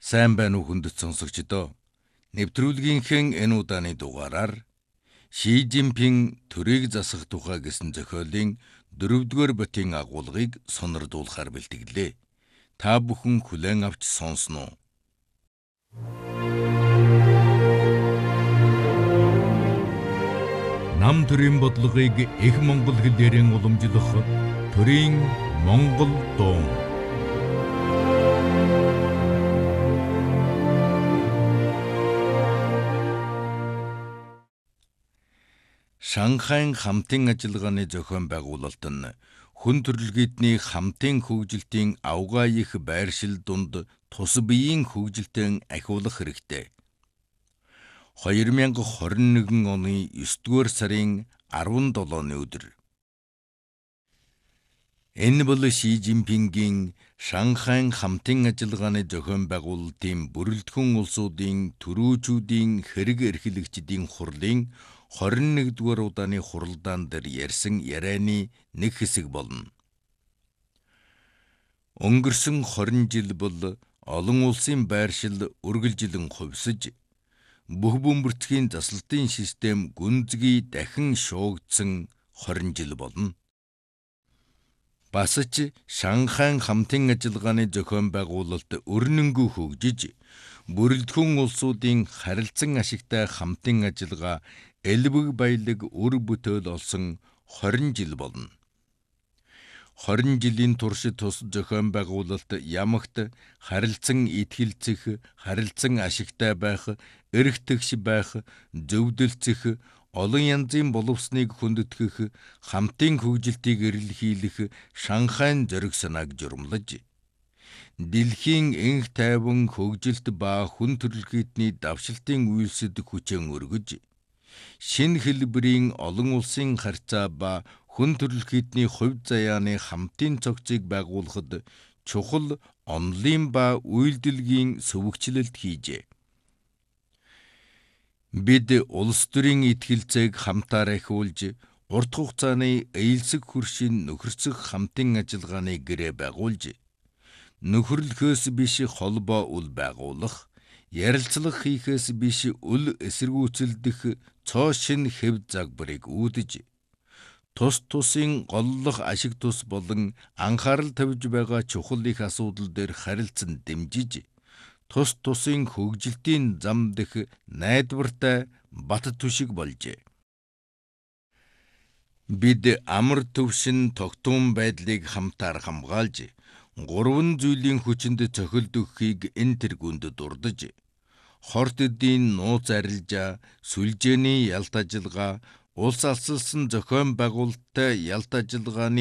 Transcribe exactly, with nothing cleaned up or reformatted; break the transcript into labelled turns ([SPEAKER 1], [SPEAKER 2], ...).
[SPEAKER 1] Сайн байна уу хүндэт сонсогчдоо. Нэвтрүүлгийнхээ энэ удааны дугаараар Ши Жинпин төрийг засах тухай гэсэн зохиолын дөрөвдүгээр ботын агуулгыг сонирдуулахаар бэлтгэлээ. Та бүхэн хүлээн авч сонсноо. Нам төрийн бодлогыг их монгол хэлээрэн уламжлах төрийн монгол дуу. Шанхайн хамтын ажиллагааны зохион байгуулалт нь хүн төрөлхийдний хамтын хөгжилтийн авгаа их байршил дунд тус биеийн хөгжилтэн ахиулах хэрэгтэй. хоёр мянга хорин нэгэн оны есдүгээр сарын арван долооны өдөр. Энэ бол Ши Жинпингийн Шанхайн хамтын ажиллагааны зохион байгуулалтын бүрэлдэхүүн улсуудын төрүүчүүдийн хэрэг эрхлэгчдийн хурлын хорин нэгдүгээр удааны хуралдаан дээр ярьсан ярианы нэг хэсэг болно. Өнгөрсөн хорин жил бол олон улсын байршил үргэлжилэн хувьсаж, бүх бөмбөрцгийн заслалтын систем гүнзгий дахин шуугдсан хорин жил болно. Бас ч Шанхайн хамтын ажиллагааны зохион байгуулалт өрнөнгөө хөгжиж, бүрэлдэхүүн улсуудын харилцан ашигтай хамтын ажиллагаа элбэг баялаг үр бүтээл олсон хорин жил болно. хорин жилийн турш тус зохион байгуулалт ямагт харилцан итгэлцэх, харилцан ашигтай байх, эрх тэгш байх, зөвдөлцөх, олон янзын боловсныг хүндэтгэх, хамтын хөгжилтийг эрэлхийлэх Шанхайн зориг санааг журамлаж, дэлхийн энх тайван хөгжилт ба хүн төрөлхийдний давшилтын үйлсэд хүчээн өргөж, шинэ хэлбэрийн олон улсын харьцаа ба хүн төрөлхийдний хувь заяаны хамтын цогцыг байгуулахад чухал онолын ба үйлдэлгийн сөвөгчлөлт хийжээ. Бид улс төрийн итгэлцээг хамтаар ахиулж, урт хугацааны эелсэг хөршийн нөхөрцөх хамтын ажиллагааны гэрээ байгуулж, нөхөрлөхөөс биш холбоо үл байгуулах, ярилцлага хийхээс биш үл эсэргүүцэлдэх цоо шин хэв загварыг үүдэж, тус тусын голлох ашиг тус болон анхаарал тавьж байгаа чухал их асуудал дээр харилцан дэмжиж, тус тусын хөгжилтийн зам дэх найдвартай бат түшиг болжээ. Бид амар төвшин тогтун байдлыг хамтаар хамгаалж, гурван зүйлийн хүчинд цохилт өгөхийг энэ тэргуунд дурдж, хорт эдийн нууц арилжаа, сүлжээний ялт ажиллагаа, улс алсалсан зохион байгуулалттай ялт ажиллагааны